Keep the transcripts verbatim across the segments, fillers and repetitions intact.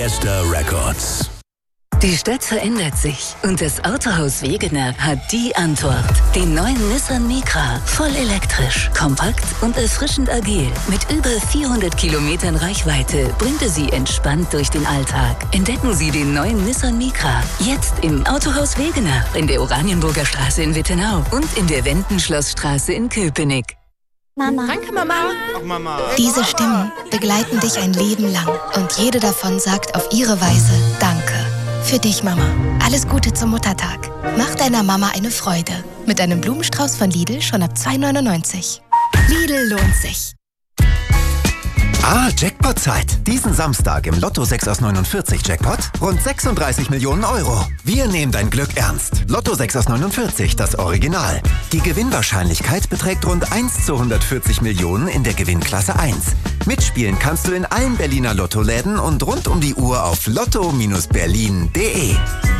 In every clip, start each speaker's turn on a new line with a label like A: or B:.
A: Esther Records.
B: Die Stadt verändert sich und das Autohaus Wegener hat die Antwort. Den neuen Nissan Micra. Voll elektrisch, kompakt und erfrischend agil. Mit über vierhundert Kilometern Reichweite bringt er Sie entspannt durch den Alltag. Entdecken Sie den neuen Nissan Micra. Jetzt im Autohaus Wegener, in der Oranienburger Straße in Wittenau und in der Wendenschlossstraße in Köpenick.
C: Mama.
D: Danke, Mama.
C: Ach, Mama.
D: Diese Stimmen begleiten dich ein Leben lang und jede davon sagt auf ihre Weise Danke. Für dich, Mama. Alles Gute zum Muttertag. Mach deiner Mama eine Freude. Mit einem Blumenstrauß von Lidl schon ab zwei neunundneunzig. Lidl lohnt sich.
E: Ah, Jackpot-Zeit. Diesen Samstag im Lotto sechs aus neunundvierzig Jackpot rund sechsunddreißig Millionen Euro. Wir nehmen dein Glück ernst. Lotto sechs aus neunundvierzig, das Original. Die Gewinnwahrscheinlichkeit beträgt rund eins zu hundertvierzig Millionen in der Gewinnklasse eins. Mitspielen kannst du in allen Berliner Lottoläden und rund um die Uhr auf lotto berlin punkt de.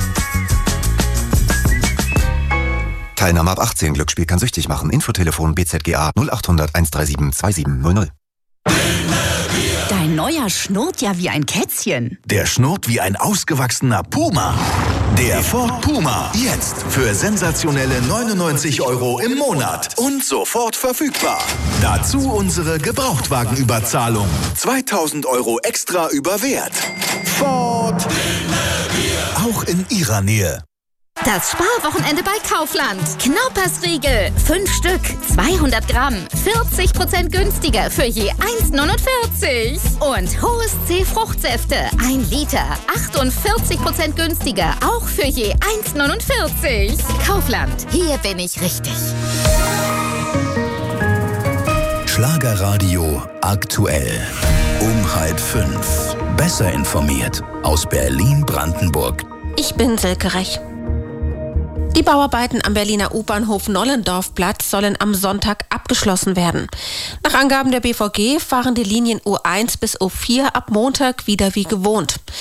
E: Teilnahme ab achtzehn. Glücksspiel kann süchtig machen. Infotelefon B Z G A null acht hundert eins drei sieben zwei sieben null null.
F: Dein neuer schnurrt ja wie ein Kätzchen.
A: Der schnurrt wie ein ausgewachsener Puma. Der Ford Puma. Jetzt für sensationelle neunundneunzig Euro im Monat. Und sofort verfügbar. Dazu unsere Gebrauchtwagenüberzahlung. zweitausend Euro extra über Wert. Ford. Auch in Ihrer Nähe.
G: Das Sparwochenende bei Kaufland. Knaupersriegel. Fünf Stück, zweihundert Gramm. vierzig Prozent günstiger für je eins neunundvierzig. Und Hohes C Fruchtsäfte. Ein Liter. achtundvierzig Prozent günstiger. Auch für je eins neunundvierzig. Kaufland. Hier bin ich richtig.
A: Schlagerradio aktuell. Um halb fünf. Besser informiert. Aus Berlin-Brandenburg.
H: Ich bin Silke Rech. Die Bauarbeiten am Berliner U-Bahnhof Nollendorfplatz sollen am Sonntag abgeschlossen werden. Nach Angaben der B V G fahren die Linien U eins bis U vier ab Montag wieder wie gewohnt.